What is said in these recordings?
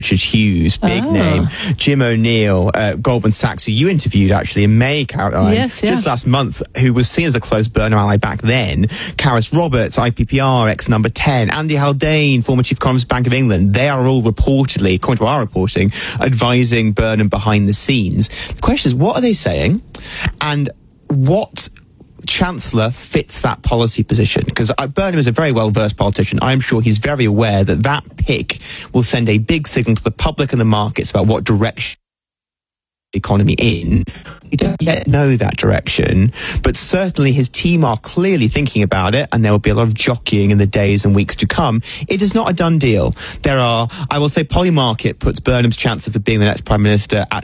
Richard Hughes, big name, Jim O'Neill, Goldman Sachs, who you interviewed actually in May, Caroline, just last month, who was seen as a close Burnham ally back then, Karis Roberts, IPPR, ex-Number 10, Andy Haldane, former Chief Economist of Bank of England. They are all reportedly, according to our reporting, advising Burnham behind the scenes. The question is, what are they saying? And what Chancellor fits that policy position? Because Burnham is a very well-versed politician. I'm sure he's very aware that that pick will send a big signal to the public and the markets about what direction the economy in. We don't yet know that direction, but certainly his team are clearly thinking about it, and there will be a lot of jockeying in the days and weeks to come. It is not a done deal. There are, I will say, Polymarket puts Burnham's chances of being the next Prime Minister at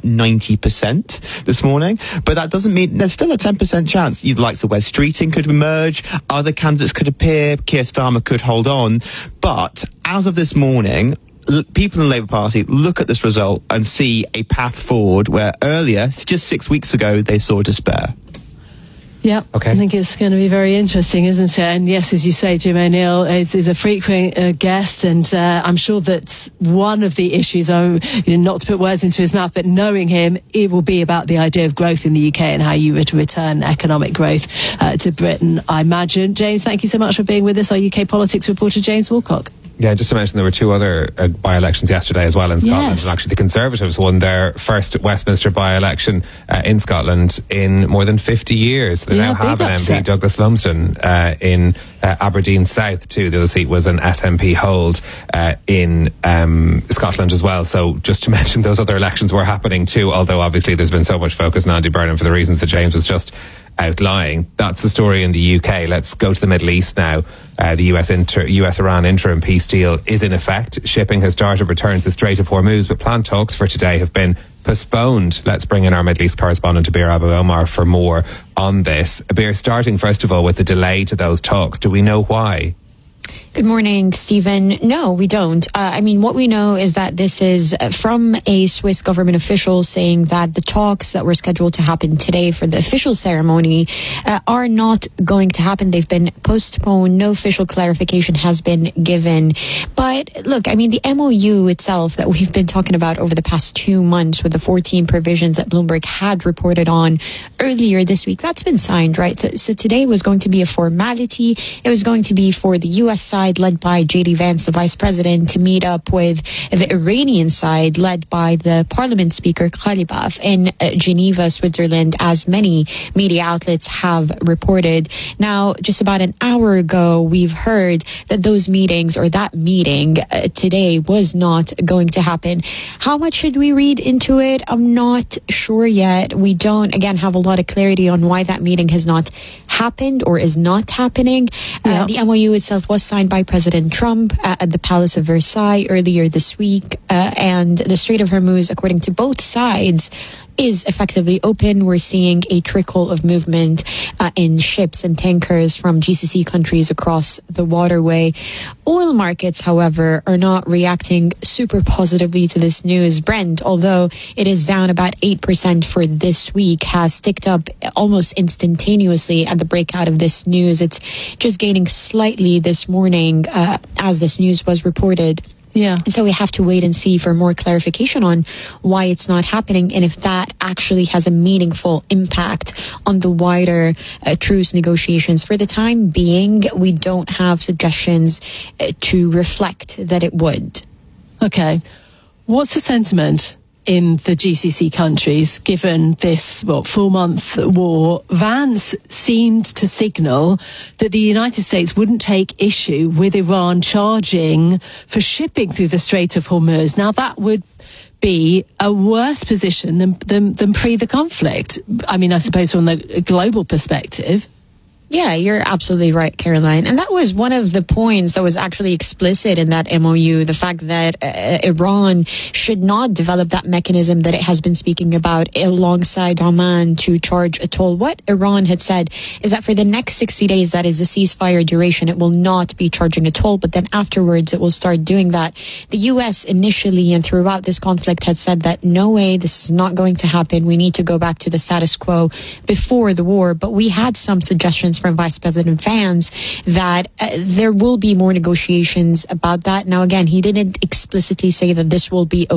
90% this morning, but that doesn't mean there's still a 10% chance. You'd like the Wes Streeting could emerge, other candidates could appear, Keir Starmer could hold on, but as of this morning, people in the Labour Party look at this result and see a path forward where earlier, just 6 weeks ago, they saw despair. Yeah, okay. I think it's going to be very interesting, isn't it? And yes, as you say, Jim O'Neill is a frequent guest, and I'm sure that one of the issues, not to put words into his mouth, but knowing him, it will be about the idea of growth in the UK and how you would return economic growth to Britain, I imagine. James, thank you so much for being with us, our UK politics reporter, James Woolcock. Yeah, just to mention, there were two other by-elections yesterday as well in Scotland. Yes. And actually the Conservatives won their first Westminster by-election in Scotland in more than 50 years. They now have an MP, Douglas Lumsden, in Aberdeen South too. The other seat was an SNP hold in Scotland as well. So just to mention, those other elections were happening too, although obviously there's been so much focus on Andy Burnham for the reasons that James was just outlying. That's the story in the UK. Let's go to the Middle East now. The US-Iran interim peace deal is in effect. Shipping has started return to the Strait of Hormuz, but planned talks for today have been postponed. Let's bring in our Middle East correspondent, Abir Abu Omar, for more on this. Abir, starting first of all with the delay to those talks, do we know why? Good morning, Stephen. No, we don't. What we know is that this is from a Swiss government official saying that the talks that were scheduled to happen today for the official ceremony are not going to happen. They've been postponed. No official clarification has been given. But look, the MOU itself that we've been talking about over the past 2 months with the 14 provisions that Bloomberg had reported on earlier this week, that's been signed, right? So today was going to be a formality. It was going to be for the U.S. side, led by J.D. Vance, the vice president, to meet up with the Iranian side, led by the parliament speaker, Ghalibaf, in Geneva, Switzerland, as many media outlets have reported. Now, just about an hour ago, we've heard that those meetings, or that meeting today, was not going to happen. How much should we read into it? I'm not sure yet. We don't, again, have a lot of clarity on why that meeting has not happened or is not happening. The MOU itself was signed by President Trump at the Palace of Versailles earlier this week, and the Strait of Hormuz, according to both sides, is effectively open. We're seeing a trickle of movement in ships and tankers from GCC countries across the waterway. Oil markets, however, are not reacting super positively to this news. Brent, although it is down about 8% for this week, has ticked up almost instantaneously at the breakout of this news. It's just gaining slightly this morning as this news was reported. Yeah. And so we have to wait and see for more clarification on why it's not happening and if that actually has a meaningful impact on the wider truce negotiations. For the time being, we don't have suggestions to reflect that it would. Okay. What's the sentiment in the GCC countries, given this 4-month war? Vance seemed to signal that the United States wouldn't take issue with Iran charging for shipping through the Strait of Hormuz. Now, that would be a worse position than pre the conflict. I suppose from the global perspective. Yeah, you're absolutely right, Caroline. And that was one of the points that was actually explicit in that MOU, the fact that Iran should not develop that mechanism that it has been speaking about alongside Oman to charge a toll. What Iran had said is that for the next 60 days, that is the ceasefire duration, it will not be charging a toll, but then afterwards it will start doing that. The U.S. initially and throughout this conflict had said that no way, this is not going to happen. We need to go back to the status quo before the war. But we had some suggestions statements from Vice President Vance that there will be more negotiations about that. Now, again, he didn't explicitly say that this will be